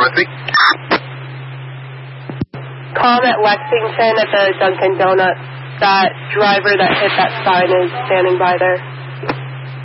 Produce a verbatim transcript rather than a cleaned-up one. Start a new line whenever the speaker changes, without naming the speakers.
Dorothy?
Calm at Lexington at the Dunkin' Donuts. That driver that hit that sign is standing by there.